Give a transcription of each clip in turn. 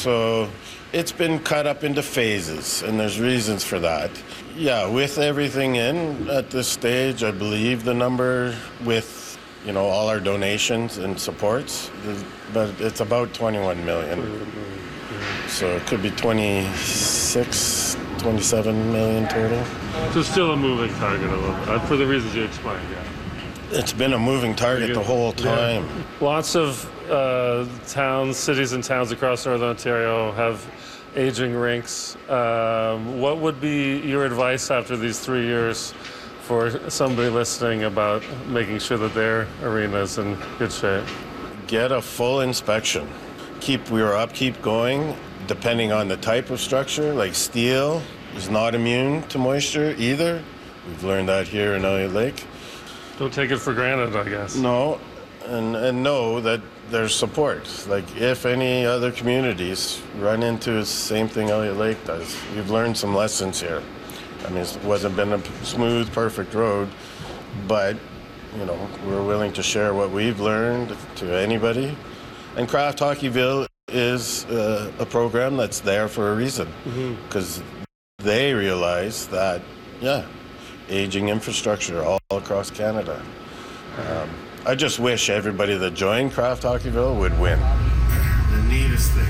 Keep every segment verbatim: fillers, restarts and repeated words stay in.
So it's been cut up into phases, and there's reasons for that. Yeah, with everything in at this stage, I believe the number with, you know, all our donations and supports, but it's about twenty-one million. So it could be twenty-six, twenty-seven million total. So still a moving target a little bit, for the reasons you explained, yeah. It's been a moving target the whole time. Yeah. Lots of uh, towns, cities and towns across Northern Ontario have aging rinks. Um, what would be your advice after these three years for somebody listening about making sure that their arena is in good shape? Get a full inspection. Keep your upkeep going, depending on the type of structure. Like steel is not immune to moisture either. We've learned that here in Elliott Lake. Don't take it for granted, I guess. No, and, and know that there's support. Like if any other communities run into the same thing Elliott Lake does, we've learned some lessons here. I mean, it wasn't been a smooth, perfect road, but, you know, we're willing to share what we've learned to anybody. And Craft Hockeyville is uh, a program that's there for a reason, because mm-hmm. they realize that, yeah, aging infrastructure all across Canada. Um, I just wish everybody that joined Craft Hockeyville would win. The neatest thing,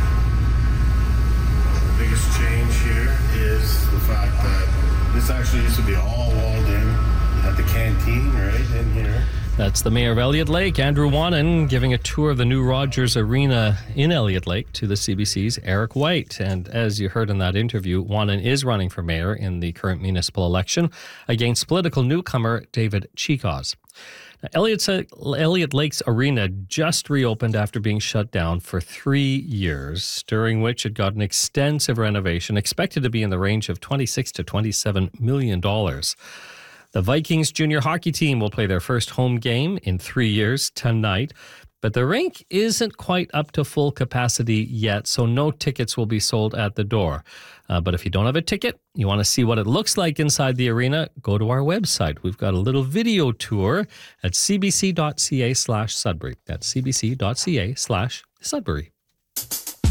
the biggest change here is the fact that this actually used to be all walled in at the canteen right in here. That's the Mayor of Elliott Lake, Andrew Wannon, giving a tour of the new Rogers Arena in Elliott Lake to the C B C's Eric White. And as you heard in that interview, Wannon is running for mayor in the current municipal election against political newcomer David Chikos. Now, Elliott's, uh, Elliott Lake's arena just reopened after being shut down for three years, during which it got an extensive renovation expected to be in the range of twenty-six to twenty-seven million dollars. The Vikings junior hockey team will play their first home game in three years tonight, but the rink isn't quite up to full capacity yet, so no tickets will be sold at the door. Uh, but if you don't have a ticket, you want to see what it looks like inside the arena, go to our website. We've got a little video tour at cbc.ca slash Sudbury. That's cbc.ca slash Sudbury.